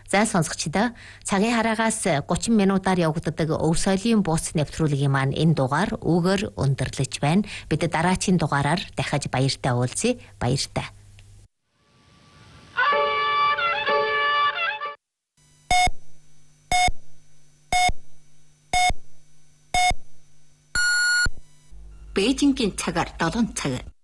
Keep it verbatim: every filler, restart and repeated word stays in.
За сонсогчдоо цагийн хараагаас гучин минутаар явагддаг өв соёлын бууц нэвтрүүлгийн маань энэ дугаар үгээр өндөрлөж байна. Бид дараагийн дугаараар дахиж баяртай уулзъя. Баяртай. Бээжингийн цагаар долоон цаг.